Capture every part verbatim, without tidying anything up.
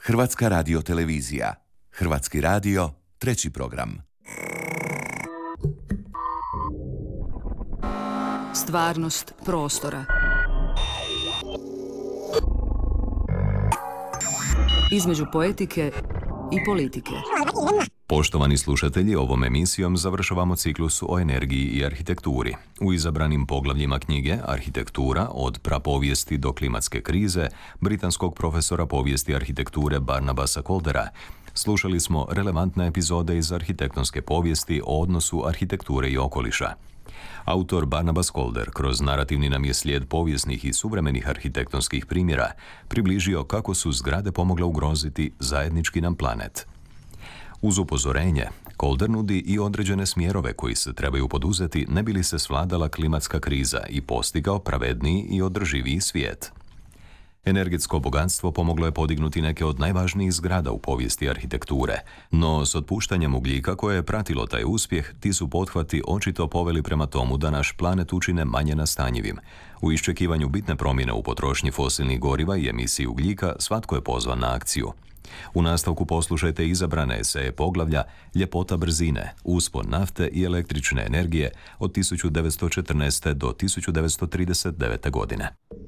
Hrvatska radiotelevizija. Hrvatski radio, treći program. Stvarnost prostora. Između poetike i politike. Poštovani slušatelji, ovom emisijom završavamo ciklus o energiji i arhitekturi. U izabranim poglavljima knjige Arhitektura od prapovijesti do klimatske krize britanskog profesora povijesti arhitekture Barnabasa Coldera slušali smo relevantne epizode iz arhitektonske povijesti o odnosu arhitekture i okoliša. Autor Barnabas Colder kroz narativni nam je slijed povijesnih i suvremenih arhitektonskih primjera približio kako su zgrade pomogle ugroziti zajednički nam planet. Uz upozorenje, Colder nudi i određene smjerove koji se trebaju poduzeti ne bi li se svladala klimatska kriza i postigao pravedniji i održiviji svijet. Energetsko bogatstvo pomoglo je podignuti neke od najvažnijih zgrada u povijesti arhitekture, no s otpuštanjem ugljika koje je pratilo taj uspjeh, ti su pothvati očito poveli prema tomu da naš planet učine manje nastanjivim. U iščekivanju bitne promjene u potrošnji fosilnih goriva i emisiji ugljika svatko je pozvan na akciju. U nastavku poslušajte izabrane eseje poglavlja Ljepota brzine, uspon nafte i električne energije od tisuću devetsto četrnaeste. do tisuću devetsto trideset devete. godine.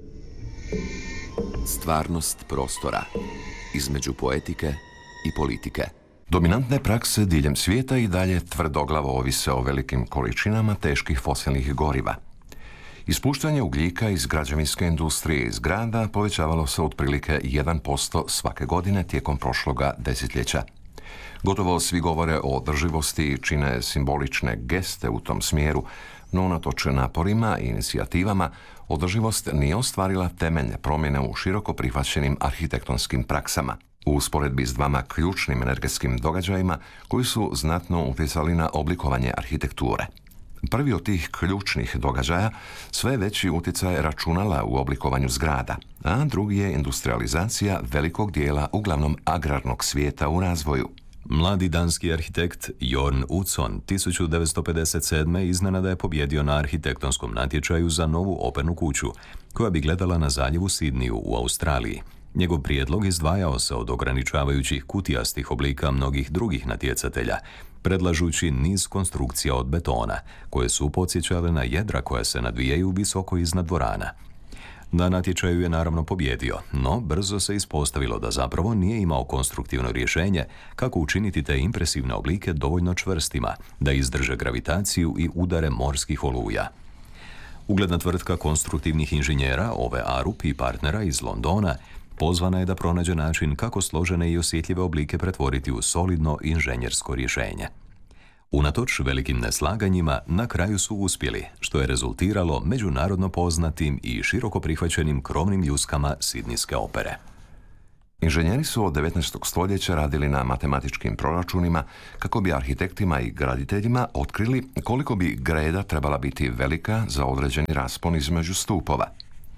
Stvarnost prostora. Između poetike i politike. Dominantne prakse diljem svijeta i dalje tvrdoglavo ovise o velikim količinama teških fosilnih goriva. Ispuštanje ugljika iz građevinske industrije iz grada povećavalo se otprilike jedan posto svake godine tijekom prošloga desetljeća. Gotovo svi govore o održivosti i čine simbolične geste u tom smjeru, no unatoč naporima i inicijativama, održivost nije ostvarila temeljne promjene u široko prihvaćenim arhitektonskim praksama. U usporedbi s dvama ključnim energetskim događajima koji su znatno utjecali na oblikovanje arhitekture. Prvi od tih ključnih događaja sve veći utjecaj računala u oblikovanju zgrada, a drugi je industrializacija velikog dijela uglavnom agrarnog svijeta u razvoju. Mladi danski arhitekt Jorn Utzon tisuću devetsto pedeset sedme. iznenada je pobjedio na arhitektonskom natječaju za novu opernu kuću, koja bi gledala na zaljev u Sidniju u Australiji. Njegov prijedlog izdvajao se od ograničavajućih kutijastih oblika mnogih drugih natjecatelja, predlažući niz konstrukcija od betona, koje su podsjećale na jedra koja se nadvijaju visoko iznad dvorana. Na natječaju je naravno pobjedio, no brzo se ispostavilo da zapravo nije imao konstruktivno rješenje kako učiniti te impresivne oblike dovoljno čvrstima, da izdrže gravitaciju i udare morskih oluja. Ugledna tvrtka konstruktivnih inženjera Ove Arup i partnera iz Londona pozvana je da pronađe način kako složene i osjetljive oblike pretvoriti u solidno inženjersko rješenje. Unatoč velikim neslaganjima, na kraju su uspjeli, što je rezultiralo međunarodno poznatim i široko prihvaćenim krovnim ljuskama Sidnijske opere. Inženjeri su od devetnaestog stoljeća radili na matematičkim proračunima kako bi arhitektima i graditeljima otkrili koliko bi greda trebala biti velika za određeni raspon između stupova.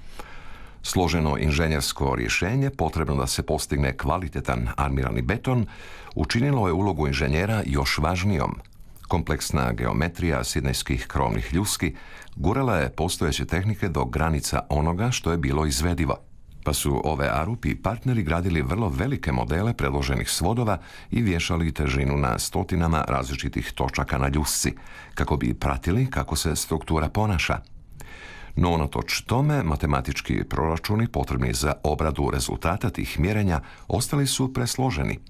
Složeno inženjersko rješenje, potrebno da se postigne kvalitetan armirani beton, učinilo je ulogu inženjera još važnijom. Kompleksna geometrija sidnejskih krovnih ljuski gurala je postojeće tehnike do granica onoga što je bilo izvedivo. Pa su Ove Arup i partneri gradili vrlo velike modele predloženih svodova i vješali težinu na stotinama različitih točaka na ljusci, kako bi pratili kako se struktura ponaša. No unatoč tome, matematički proračuni potrebni za obradu rezultata tih mjerenja ostali su presloženi.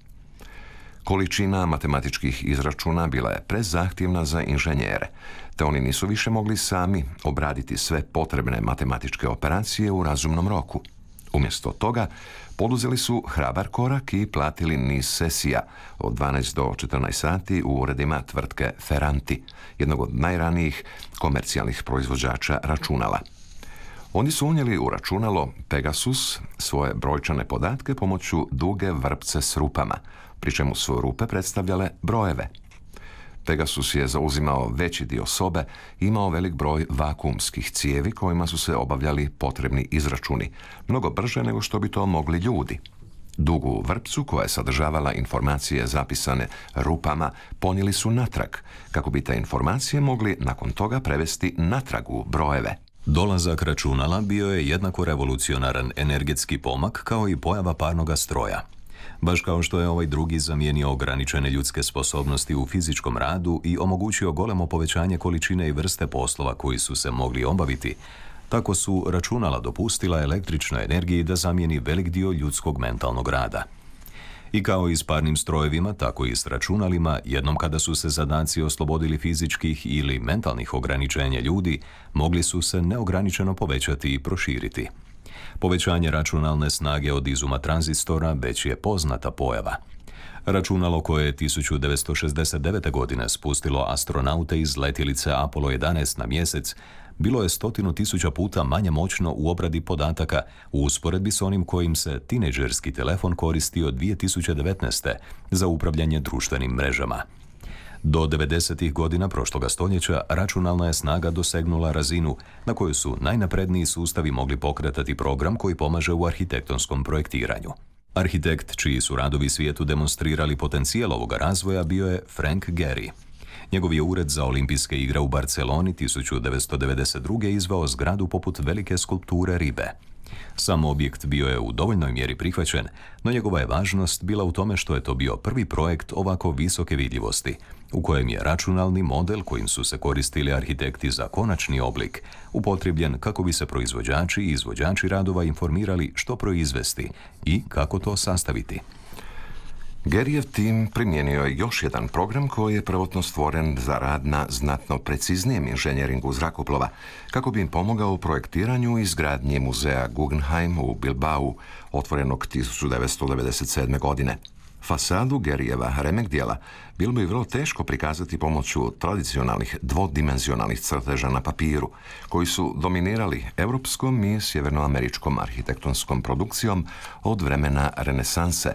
Količina matematičkih izračuna bila je prezahtjevna za inženjere, te oni nisu više mogli sami obraditi sve potrebne matematičke operacije u razumnom roku. Umjesto toga, poduzeli su hrabar korak i platili niz sesija od dvanaest do četrnaest sati u uredima tvrtke Ferranti, jednog od najranijih komercijalnih proizvođača računala. Oni su unijeli u računalo Pegasus svoje brojčane podatke pomoću duge vrpce s rupama, pri čemu su rupe predstavljale brojeve. Pegasus je zauzimao veći dio sobe i imao velik broj vakuumskih cijevi kojima su se obavljali potrebni izračuni, mnogo brže nego što bi to mogli ljudi. Dugu vrpcu koja je sadržavala informacije zapisane rupama ponijeli su natrag, kako bi te informacije mogli nakon toga prevesti natrag u brojeve. Dolazak računala bio je jednako revolucionaran energetski pomak kao i pojava parnoga stroja. Baš kao što je ovaj drugi zamijenio ograničene ljudske sposobnosti u fizičkom radu i omogućio golemo povećanje količine i vrste poslova koji su se mogli obaviti, tako su računala dopustila električnoj energiji da zamijeni velik dio ljudskog mentalnog rada. I kao i s parnim strojevima, tako i s računalima, jednom kada su se zadaci oslobodili fizičkih ili mentalnih ograničenja ljudi, mogli su se neograničeno povećati i proširiti. Povećanje računalne snage od izuma tranzistora već je poznata pojava. Računalo koje je tisuću devetsto šezdeset devete. godine spustilo astronaute iz letjelice Apollo jedanaest na mjesec, bilo je stotinu tisuća puta manje moćno u obradi podataka u usporedbi s onim kojim se tinejdžerski telefon koristio dvije tisuće devetnaeste. za upravljanje društvenim mrežama. Do devedesetih godina prošloga stoljeća računalna je snaga dosegnula razinu na kojoj su najnapredniji sustavi mogli pokretati program koji pomaže u arhitektonskom projektiranju. Arhitekt čiji su radovi svijetu demonstrirali potencijal ovoga razvoja bio je Frank Gehry. Njegov je ured za olimpijske igre u Barceloni tisuću devetsto devedeset druge. izveo zgradu poput velike skulpture ribe. Sam objekt bio je u dovoljnoj mjeri prihvaćen, no njegova je važnost bila u tome što je to bio prvi projekt ovako visoke vidljivosti, u kojem je računalni model kojim su se koristili arhitekti za konačni oblik upotrebljen kako bi se proizvođači i izvođači radova informirali što proizvesti i kako to sastaviti. Gehryjev tim primijenio je još jedan program koji je prvotno stvoren za rad na znatno preciznijem inženjeringu zrakoplova, kako bi im pomogao u projektiranju i izgradnji muzeja Guggenheim u Bilbao, otvorenog tisuću devetsto devedeset sedme. godine. Fasadu Gehryjeva remek dijela bilo bi vrlo teško prikazati pomoću tradicionalnih dvodimenzionalnih crteža na papiru, koji su dominirali europskom i sjevernoameričkom arhitektonskom produkcijom od vremena renesanse.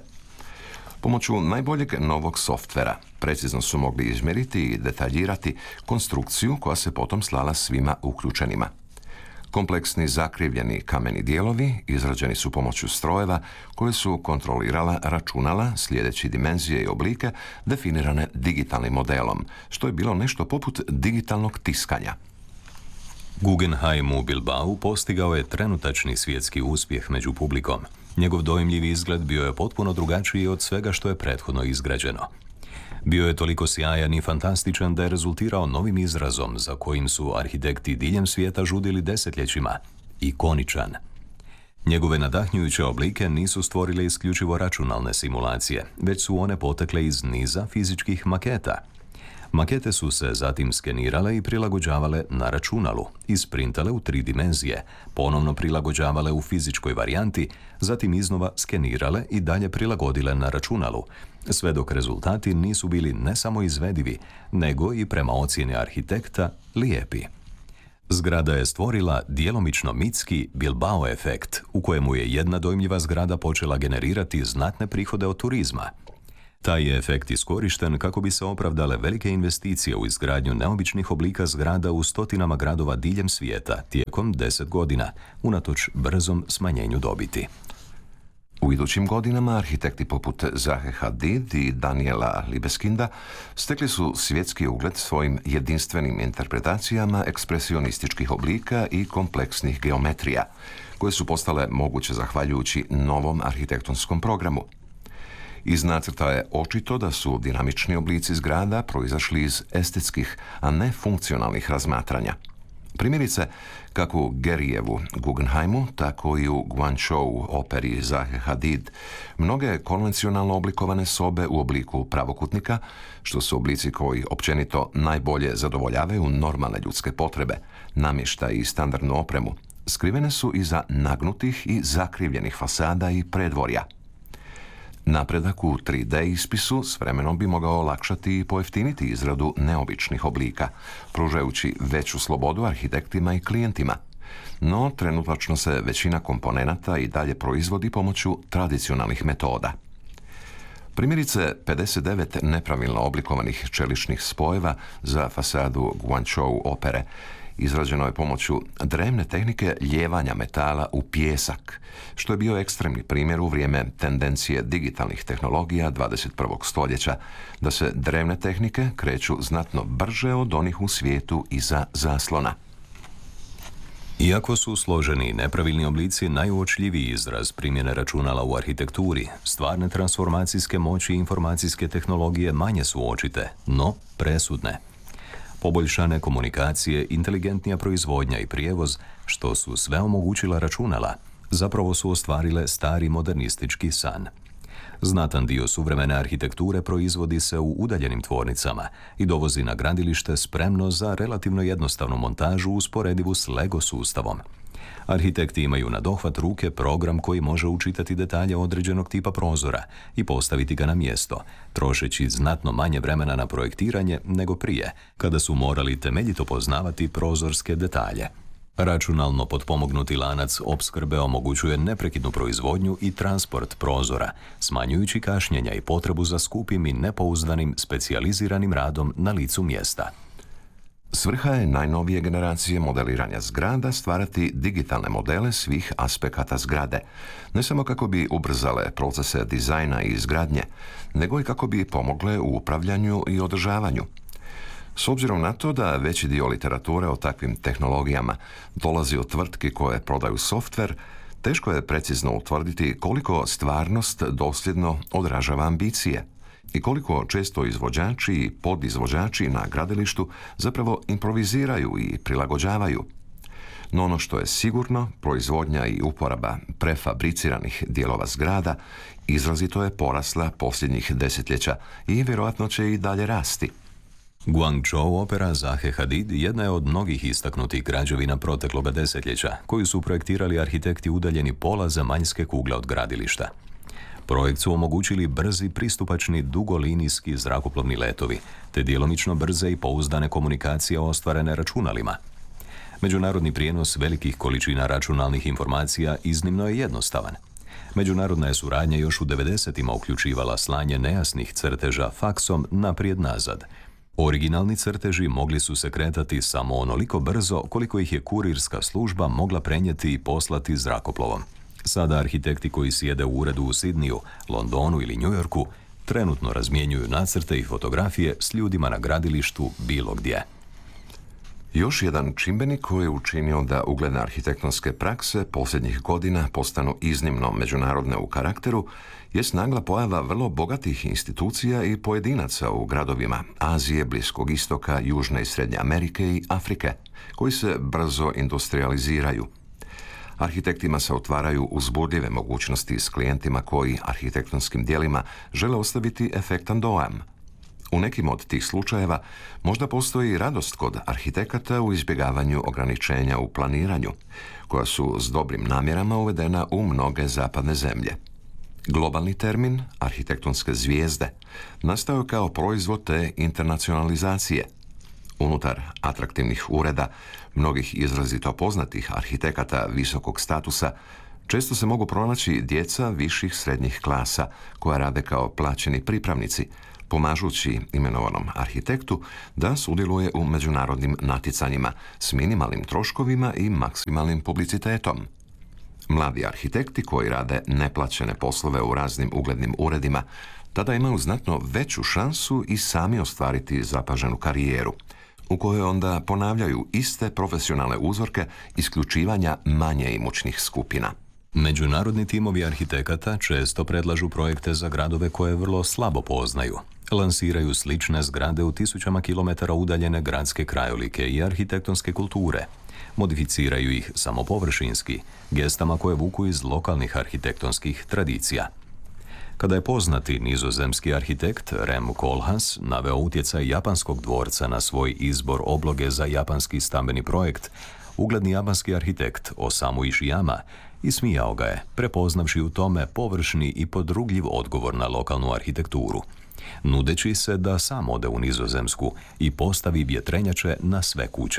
Pomoću najboljeg novog softvera precizno su mogli izmjeriti i detaljirati konstrukciju koja se potom slala svima uključenima. Kompleksni zakrivljeni kameni dijelovi izrađeni su pomoću strojeva koje su kontrolirala računala slijedeći dimenzije i oblike definirane digitalnim modelom, što je bilo nešto poput digitalnog tiskanja. Guggenheim u Bilbao postigao je trenutačni svjetski uspjeh među publikom. Njegov dojmljivi izgled bio je potpuno drugačiji od svega što je prethodno izgrađeno. Bio je toliko sjajan i fantastičan da je rezultirao novim izrazom za kojim su arhitekti diljem svijeta žudili desetljećima – ikoničan. Njegove nadahnjujuće oblike nisu stvorile isključivo računalne simulacije, već su one potekle iz niza fizičkih maketa. Makete su se zatim skenirale i prilagođavale na računalu, isprintale u tri dimenzije, ponovno prilagođavale u fizičkoj varijanti, zatim iznova skenirale i dalje prilagodile na računalu, sve dok rezultati nisu bili ne samo izvedivi, nego i prema ocjeni arhitekta lijepi. Zgrada je stvorila djelomično mitski Bilbao efekt, u kojemu je jedna dojmljiva zgrada počela generirati znatne prihode od turizma. Taj je efekt iskorišten kako bi se opravdale velike investicije u izgradnju neobičnih oblika zgrada u stotinama gradova diljem svijeta tijekom deset godina, unatoč brzom smanjenju dobiti. U idućim godinama arhitekti poput Zahe Hadid i Daniela Libeskinda stekli su svjetski ugled svojim jedinstvenim interpretacijama ekspresionističkih oblika i kompleksnih geometrija, koje su postale moguće zahvaljujući novom arhitektonskom programu. Iz nacrta je očito da su dinamični oblici zgrada proizašli iz estetskih, a ne funkcionalnih razmatranja. Primjerice, kako u Gehryjevu Guggenheimu, tako i u Guangzhou operi Zahe Hadid, mnoge konvencionalno oblikovane sobe u obliku pravokutnika, što su oblici koji općenito najbolje zadovoljavaju normalne ljudske potrebe, namještaj i standardnu opremu, skrivene su iza nagnutih i zakrivljenih fasada i predvorja. Napredak u tri D ispisu s vremenom bi mogao olakšati i pojeftiniti izradu neobičnih oblika, pružajući veću slobodu arhitektima i klijentima. No, trenutačno se većina komponenata i dalje proizvodi pomoću tradicionalnih metoda. Primjerice, pedeset devet nepravilno oblikovanih čeličnih spojeva za fasadu Guangzhou opere izrađeno je pomoću drevne tehnike lijevanja metala u pijesak, što je bio ekstremni primjer u vrijeme tendencije digitalnih tehnologija dvadeset prvog stoljeća, da se drevne tehnike kreću znatno brže od onih u svijetu iza zaslona. Iako su složeni i nepravilni oblici najuočljiviji izraz primjene računala u arhitekturi, stvarne transformacijske moći i informacijske tehnologije manje su očite, no presudne. Poboljšane komunikacije, inteligentnija proizvodnja i prijevoz, što su sve omogućila računala, zapravo su ostvarile stari modernistički san. Znatan dio suvremene arhitekture proizvodi se u udaljenim tvornicama i dovozi na gradilište spremno za relativno jednostavnu montažu usporedivu s Lego sustavom. Arhitekti imaju na dohvat ruke program koji može učitati detalje određenog tipa prozora i postaviti ga na mjesto, trošeći znatno manje vremena na projektiranje nego prije, kada su morali temeljito poznavati prozorske detalje. Računalno potpomognuti lanac opskrbe omogućuje neprekidnu proizvodnju i transport prozora, smanjujući kašnjenja i potrebu za skupim i nepouzdanim specijaliziranim radom na licu mjesta. Svrha je najnovije generacije modeliranja zgrada stvarati digitalne modele svih aspekata zgrade, ne samo kako bi ubrzale procese dizajna i izgradnje, nego i kako bi pomogle u upravljanju i održavanju. S obzirom na to da veći dio literature o takvim tehnologijama dolazi od tvrtki koje prodaju softver, teško je precizno utvrditi koliko stvarnost dosljedno odražava ambicije i koliko često izvođači i podizvođači na gradilištu zapravo improviziraju i prilagođavaju. No ono što je sigurno, proizvodnja i uporaba prefabriciranih dijelova zgrada izrazito je porasla posljednjih desetljeća i vjerojatno će i dalje rasti. Guangzhou opera Zahe Hadid jedna je od mnogih istaknutih građevina protekloga desetljeća, koju su projektirali arhitekti udaljeni pola zemaljske kugle od gradilišta. Projekt su omogućili brzi, pristupačni, dugolinijski zrakoplovni letovi, te djelomično brze i pouzdane komunikacije ostvarene računalima. Međunarodni prijenos velikih količina računalnih informacija iznimno je jednostavan. Međunarodna je suradnja još u devedesetima uključivala slanje nejasnih crteža faksom naprijed-nazad. Originalni crteži mogli su se kretati samo onoliko brzo koliko ih je kurirska služba mogla prenijeti i poslati zrakoplovom. Sada arhitekti koji sjede u uredu u Sidniju, Londonu ili New Yorku trenutno razmjenjuju nacrte i fotografije s ljudima na gradilištu bilo gdje. Još jedan čimbenik koji je učinio da ugledne arhitektonske prakse posljednjih godina postanu iznimno međunarodne u karakteru jest nagla pojava vrlo bogatih institucija i pojedinaca u gradovima Azije, Bliskog istoka, Južne i Srednje Amerike i Afrike, koji se brzo industrializiraju. Arhitektima se otvaraju uzbudljive mogućnosti s klijentima koji arhitektonskim djelima žele ostaviti efektan dojam. U nekim od tih slučajeva možda postoji radost kod arhitekata u izbjegavanju ograničenja u planiranju, koja su s dobrim namjerama uvedena u mnoge zapadne zemlje. Globalni termin, arhitektonske zvijezde, nastao je kao proizvod te internacionalizacije. Unutar atraktivnih ureda, mnogih izrazito poznatih arhitekata visokog statusa, često se mogu pronaći djeca viših srednjih klasa koja rade kao plaćeni pripravnici, pomažući imenovanom arhitektu da sudjeluje u međunarodnim natjecanjima s minimalnim troškovima i maksimalnim publicitetom. Mladi arhitekti koji rade neplaćene poslove u raznim uglednim uredima tada imaju znatno veću šansu i sami ostvariti zapaženu karijeru, u kojoj onda ponavljaju iste profesionalne uzorke isključivanja manje imućnih skupina. Međunarodni timovi arhitekata često predlažu projekte za gradove koje vrlo slabo poznaju. Lansiraju slične zgrade u tisućama kilometara udaljene gradske krajolike i arhitektonske kulture. Modificiraju ih samo površinski, gestama koje vuku iz lokalnih arhitektonskih tradicija. Kada je poznati nizozemski arhitekt Rem Koolhaas naveo utjecaj japanskog dvorca na svoj izbor obloge za japanski stambeni projekt, ugledni japanski arhitekt Osamu Ishiyama ismijao ga je, prepoznavši u tome površni i podrugljiv odgovor na lokalnu arhitekturu, nudeći se da sam ode u Nizozemsku i postavi vjetrenjače na sve kuće.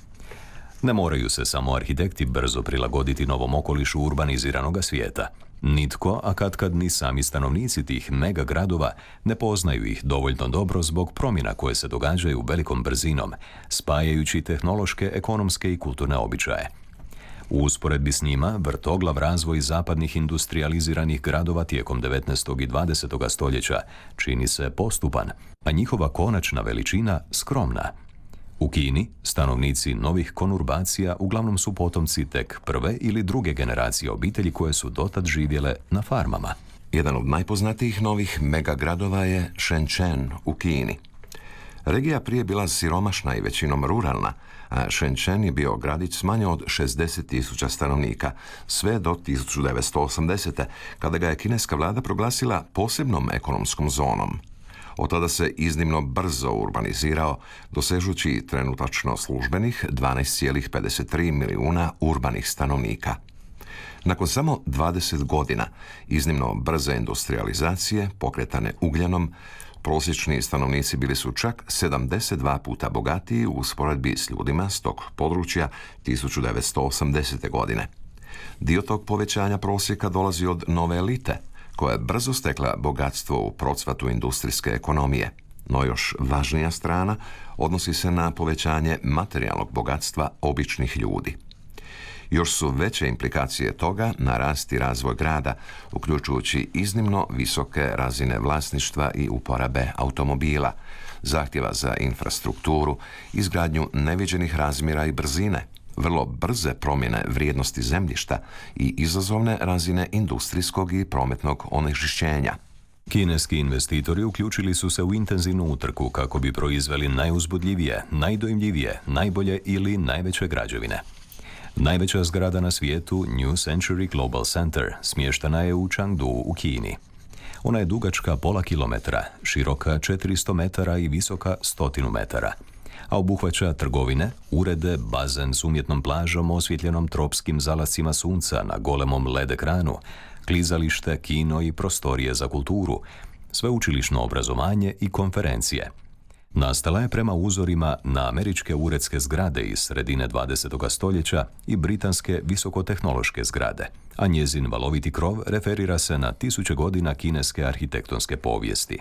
Ne moraju se samo arhitekti brzo prilagoditi novom okolišu urbaniziranog svijeta. Nitko, a katkad ni sami stanovnici tih mega gradova, ne poznaju ih dovoljno dobro zbog promjena koje se događaju velikom brzinom, spajajući tehnološke, ekonomske i kulturne običaje. U usporedbi s njima, vrtoglav razvoj zapadnih industrializiranih gradova tijekom devetnaestog i dvadesetog stoljeća čini se postupan, a njihova konačna veličina skromna. U Kini stanovnici novih konurbacija uglavnom su potomci tek prve ili druge generacije obitelji koje su dotad živjele na farmama. Jedan od najpoznatijih novih megagradova je Shenzhen u Kini. Regija prije bila siromašna i većinom ruralna, a Shenzhen je bio gradić s manje od šezdeset tisuća stanovnika, sve do tisuću devetsto osamdesete. kada ga je kineska vlada proglasila posebnom ekonomskom zonom. Od tada se iznimno brzo urbanizirao, dosežući trenutačno službenih dvanaest zarez pedeset tri milijuna urbanih stanovnika. Nakon samo dvadeset godina iznimno brze industrializacije, pokretane ugljenom, prosječni stanovnici bili su čak sedamdeset dva puta bogatiji u usporedbi s ljudima s tog područja tisuću devetsto osamdesete. godine. Dio tog povećanja prosjeka dolazi od nove elite, koja je brzo stekla bogatstvo u procvatu industrijske ekonomije. No još važnija strana odnosi se na povećanje materijalnog bogatstva običnih ljudi. Još su veće implikacije toga na rast i razvoj grada, uključujući iznimno visoke razine vlasništva i uporabe automobila, zahtjeva za infrastrukturu, izgradnju neviđenih razmjera i brzine, vrlo brze promjene vrijednosti zemljišta i izazovne razine industrijskog i prometnog onečišćenja. Kineski investitori uključili su se u intenzivnu utrku kako bi proizveli najuzbudljivije, najdojmljivije, najbolje ili najveće građevine. Najveća zgrada na svijetu, New Century Global Center, smještena je u Chengdu u Kini. Ona je dugačka pola kilometra, široka četiristo metara i visoka stotinu metara, a obuhvaća trgovine, urede, bazen s umjetnom plažom osvjetljenom tropskim zalascima sunca na golemom L E D ekranu, klizalište, kino i prostorije za kulturu, sveučilišno obrazovanje i konferencije. Nastala je prema uzorima na američke uredske zgrade iz sredine dvadesetog stoljeća i britanske visokotehnološke zgrade, a njezin valoviti krov referira se na tisuće godina kineske arhitektonske povijesti.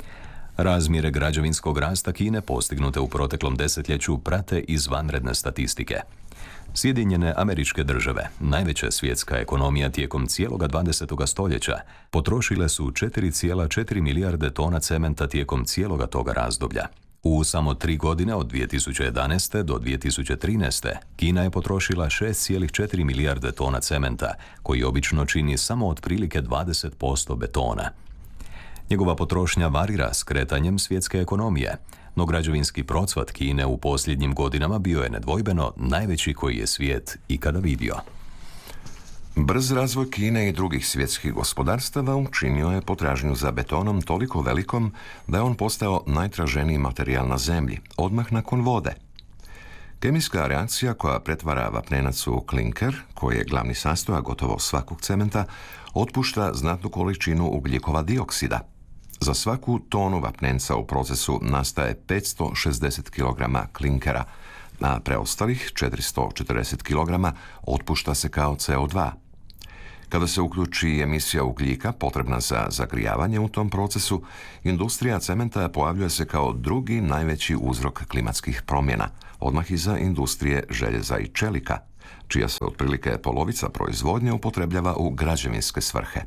Razmjere građevinskog rasta Kine postignute u proteklom desetljeću prate izvanredne statistike. Sjedinjene Američke Države, najveća svjetska ekonomija tijekom cijeloga dvadesetog stoljeća, potrošile su četiri zarez četiri milijarde tona cementa tijekom cijeloga toga razdoblja. U samo tri godine od dvije tisuće jedanaeste. do dvije tisuće trinaeste. Kina je potrošila šest zarez četiri milijarde tona cementa, koji obično čini samo otprilike dvadeset posto betona. Njegova potrošnja varira s kretanjem svjetske ekonomije, no građevinski procvat Kine u posljednjim godinama bio je nedvojbeno najveći koji je svijet ikada vidio. Brz razvoj Kine i drugih svjetskih gospodarstava učinio je potražnju za betonom toliko velikom da je on postao najtraženiji materijal na zemlji, odmah nakon vode. Kemijska reakcija koja pretvara vapnenac u klinker, koji je glavni sastojak gotovo svakog cementa, otpušta znatnu količinu ugljikova dioksida. Za svaku tonu vapnenca u procesu nastaje petsto šezdeset kilograma klinkera, a preostalih četiristo četrdeset kilograma otpušta se kao C O dva. Kada se uključi emisija ugljika potrebna za zagrijavanje u tom procesu, industrija cementa pojavljuje se kao drugi najveći uzrok klimatskih promjena, odmah iza industrije željeza i čelika, čija se otprilike polovica proizvodnje upotrebljava u građevinske svrhe.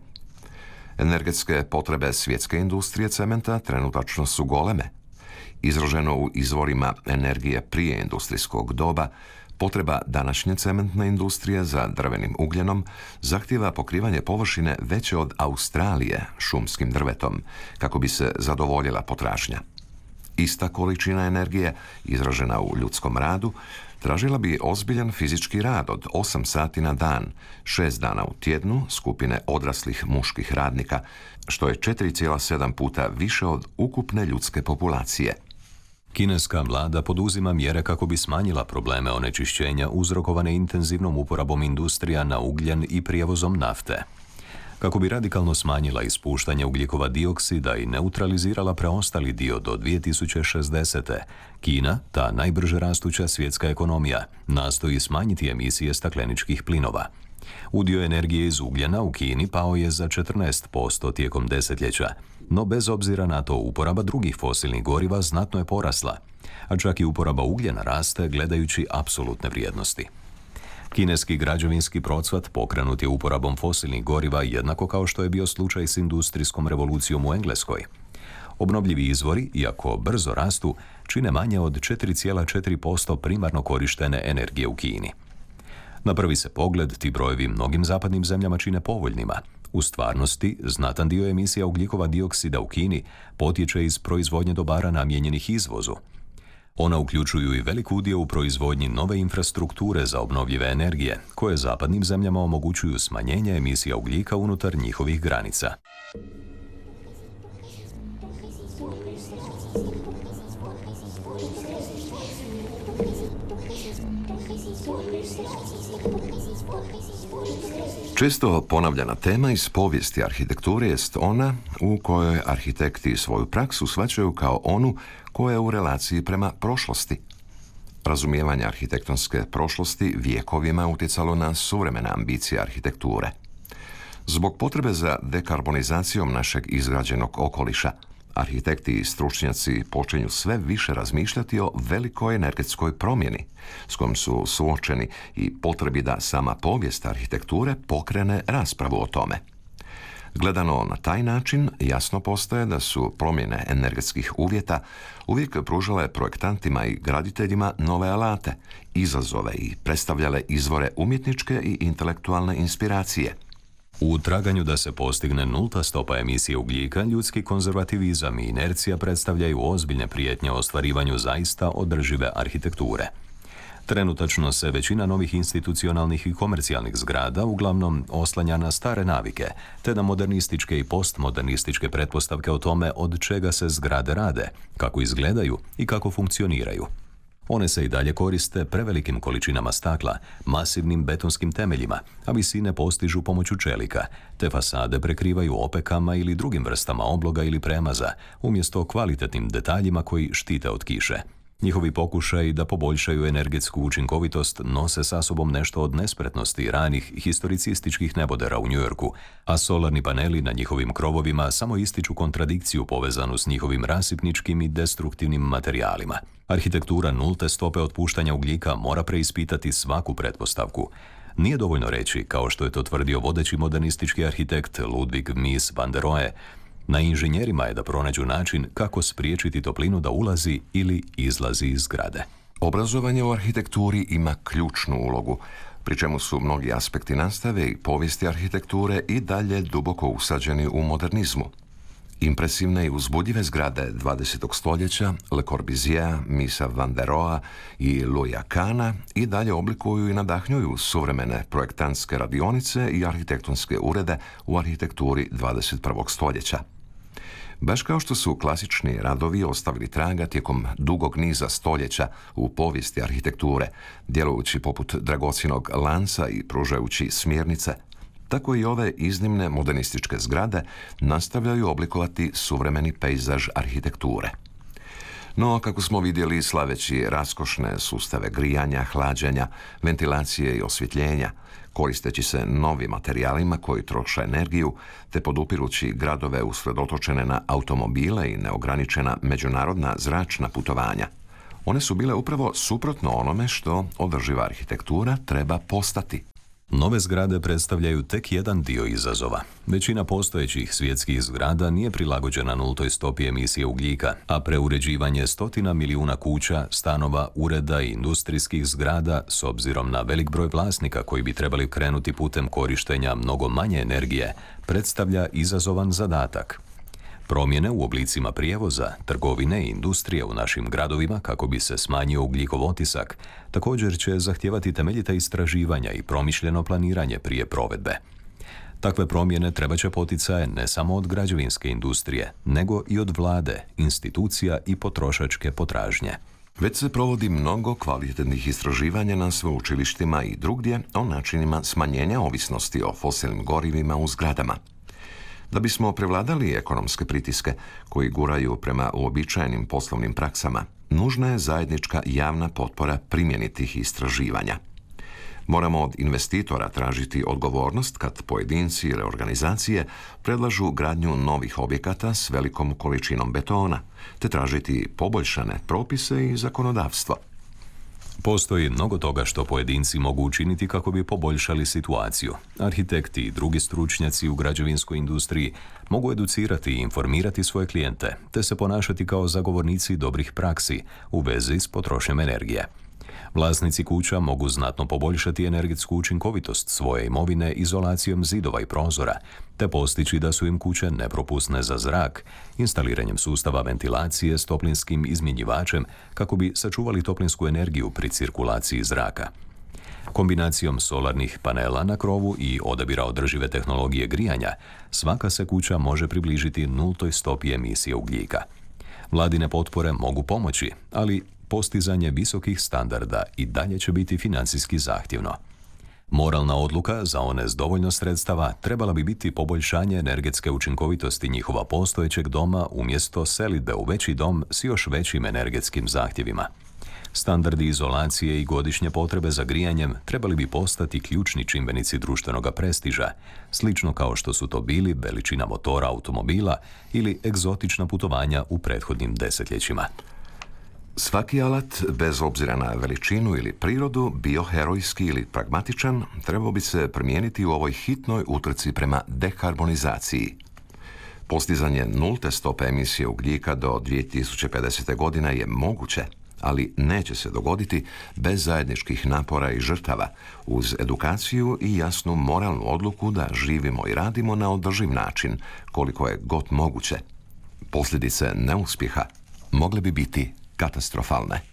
Energetske potrebe svjetske industrije cementa trenutačno su goleme. Izraženo u izvorima energije prije industrijskog doba, potreba današnje cementne industrije za drvenim ugljenom zahtijeva pokrivanje površine veće od Australije šumskim drvetom, kako bi se zadovoljila potražnja. Ista količina energije, izražena u ljudskom radu, tražila bi ozbiljan fizički rad od osam sati na dan, šest dana u tjednu skupine odraslih muških radnika, što je četiri zarez sedam puta više od ukupne ljudske populacije. Kineska vlada poduzima mjere kako bi smanjila probleme onečišćenja uzrokovane intenzivnom uporabom industrija na ugljen i prijevozom nafte. Kako bi radikalno smanjila ispuštanje ugljikova dioksida i neutralizirala preostali dio do dvije tisuće šezdesete. Kina, ta najbrže rastuća svjetska ekonomija, nastoji smanjiti emisije stakleničkih plinova. Udio energije iz ugljena u Kini pao je za četrnaest posto tijekom desetljeća, no bez obzira na to uporaba drugih fosilnih goriva znatno je porasla, a čak i uporaba ugljena raste gledajući apsolutne vrijednosti. Kineski građevinski procvat pokrenut je uporabom fosilnih goriva jednako kao što je bio slučaj s industrijskom revolucijom u Engleskoj. Obnovljivi izvori, iako brzo rastu, čine manje od četiri zarez četiri posto primarno korištene energije u Kini. Na prvi se pogled ti brojevi mnogim zapadnim zemljama čine povoljnima. U stvarnosti, znatan dio emisija ugljikova dioksida u Kini potječe iz proizvodnje dobara namijenjenih izvozu. Ona uključuju i velik udio u proizvodnji nove infrastrukture za obnovljive energije, koje zapadnim zemljama omogućuju smanjenje emisija ugljika unutar njihovih granica. Često ponavljana tema iz povijesti arhitekture jest ona u kojoj arhitekti svoju praksu shvaćaju kao onu koja je u relaciji prema prošlosti. Razumijevanje arhitektonske prošlosti vjekovima utjecalo na suvremene ambicije arhitekture. Zbog potrebe za dekarbonizacijom našeg izgrađenog okoliša, arhitekti i stručnjaci počinju sve više razmišljati o velikoj energetskoj promjeni s kojom su suočeni i potrebi da sama povijest arhitekture pokrene raspravu o tome. Gledano na taj način, jasno postaje da su promjene energetskih uvjeta uvijek pružale projektantima i graditeljima nove alate, izazove i predstavljale izvore umjetničke i intelektualne inspiracije. U traganju da se postigne nulta stopa emisije ugljika, ljudski konzervativizam i inercija predstavljaju ozbiljne prijetnje ostvarivanju zaista održive arhitekture. Trenutačno se većina novih institucionalnih i komercijalnih zgrada uglavnom oslanja na stare navike, te na modernističke i postmodernističke pretpostavke o tome od čega se zgrade rade, kako izgledaju i kako funkcioniraju. One se i dalje koriste prevelikim količinama stakla, masivnim betonskim temeljima, a visine postižu pomoću čelika, te fasade prekrivaju opekama ili drugim vrstama obloga ili premaza, umjesto kvalitetnim detaljima koji štite od kiše. Njihovi pokušaji da poboljšaju energetsku učinkovitost nose sa sobom nešto od nespretnosti ranih historicističkih nebodera u Njujorku, a solarni paneli na njihovim krovovima samo ističu kontradikciju povezanu s njihovim rasipničkim i destruktivnim materijalima. Arhitektura nulte stope otpuštanja ugljika mora preispitati svaku pretpostavku. Nije dovoljno reći, kao što je to tvrdio vodeći modernistički arhitekt Ludwig Mies van der Rohe, na inženjerima je da pronađu način kako spriječiti toplinu da ulazi ili izlazi iz zgrade. Obrazovanje u arhitekturi ima ključnu ulogu, pri čemu su mnogi aspekti nastave i povijesti arhitekture i dalje duboko usađeni u modernizmu. Impresivne i uzbudljive zgrade dvadesetog stoljeća, Le Corbusiera, Miesa van der Rohea i Louisa Kahna i dalje oblikuju i nadahnjuju suvremene projektantske radionice i arhitektonske urede u arhitekturi dvadeset prvog stoljeća. Baš kao što su klasični radovi ostavili traga tijekom dugog niza stoljeća u povijesti arhitekture, djelujući poput dragocjenog lanca i pružajući smjernice, tako i ove iznimne modernističke zgrade nastavljaju oblikovati suvremeni pejzaž arhitekture. No, kako smo vidjeli, slaveći raskošne sustave grijanja, hlađenja, ventilacije i osvjetljenja, koristeći se novim materijalima koji troše energiju, te podupirući gradove usredotočene na automobile i neograničena međunarodna zračna putovanja, one su bile upravo suprotno onome što održiva arhitektura treba postati. Nove zgrade predstavljaju tek jedan dio izazova. Većina postojećih svjetskih zgrada nije prilagođena nultoj stopi emisije ugljika, a preuređivanje stotina milijuna kuća, stanova, ureda i industrijskih zgrada, s obzirom na velik broj vlasnika koji bi trebali krenuti putem korištenja mnogo manje energije, predstavlja izazovan zadatak. Promjene u oblicima prijevoza, trgovine i industrije u našim gradovima kako bi se smanjio ugljikov otisak također će zahtijevati temeljita istraživanja i promišljeno planiranje prije provedbe. Takve promjene treba će poticaje ne samo od građevinske industrije, nego i od vlade, institucija i potrošačke potražnje. Već se provodi mnogo kvalitetnih istraživanja na sveučilištima i drugdje o načinima smanjenja ovisnosti o fosilnim gorivima u zgradama. Da bismo prevladali ekonomske pritiske koji guraju prema uobičajenim poslovnim praksama, nužna je zajednička javna potpora primjeni tih istraživanja. Moramo od investitora tražiti odgovornost kad pojedinci ili organizacije predlažu gradnju novih objekata s velikom količinom betona, te tražiti poboljšane propise i zakonodavstvo. Postoji mnogo toga što pojedinci mogu učiniti kako bi poboljšali situaciju. Arhitekti i drugi stručnjaci u građevinskoj industriji mogu educirati i informirati svoje klijente, te se ponašati kao zagovornici dobrih praksi u vezi s potrošnjom energije. Vlasnici kuća mogu znatno poboljšati energetsku učinkovitost svoje imovine izolacijom zidova i prozora, te postići da su im kuće nepropusne za zrak, instaliranjem sustava ventilacije s toplinskim izmjenjivačem kako bi sačuvali toplinsku energiju pri cirkulaciji zraka. Kombinacijom solarnih panela na krovu i odabira održive tehnologije grijanja, svaka se kuća može približiti nultoj stopi emisije ugljika. Vladine potpore mogu pomoći, ali postizanje visokih standarda i dalje će biti financijski zahtjevno. Moralna odluka za one s dovoljno sredstava trebala bi biti poboljšanje energetske učinkovitosti njihova postojećeg doma umjesto selidbe u veći dom s još većim energetskim zahtjevima. Standardi izolacije i godišnje potrebe za grijanjem trebali bi postati ključni čimbenici društvenog prestiža, slično kao što su to bili veličina motora automobila ili egzotična putovanja u prethodnim desetljećima. Svaki alat, bez obzira na veličinu ili prirodu, bio herojski ili pragmatičan, trebao bi se primijeniti u ovoj hitnoj utrci prema dekarbonizaciji. Postizanje nulte stope emisije ugljika do dvije tisuće pedesete. godine je moguće, ali neće se dogoditi bez zajedničkih napora i žrtava, uz edukaciju i jasnu moralnu odluku da živimo i radimo na održiv način, koliko je god moguće. Posljedice neuspjeha mogle bi biti katastrofalne.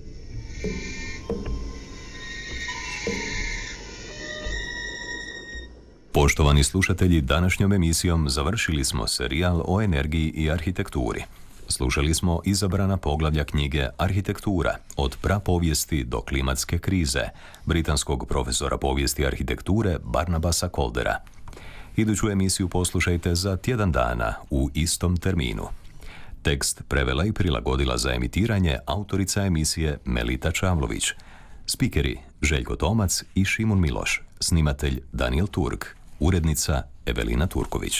Poštovani slušatelji, današnjom emisijom završili smo serijal o energiji i arhitekturi. Slušali smo izabrana poglavlja knjige Arhitektura, od prapovijesti do klimatske krize, britanskog profesora povijesti arhitekture Barnabasa Coldera. Iduću emisiju poslušajte za tjedan dana u istom terminu. Tekst prevela i prilagodila za emitiranje autorica emisije Melita Čavlović. Spikeri Željko Tomac i Šimun Miloš. Snimatelj Daniel Turk. Urednica Evelina Turković.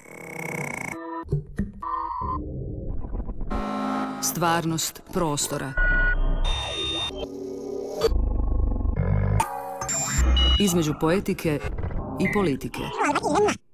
Stvarnost prostora. Između poetike i politike.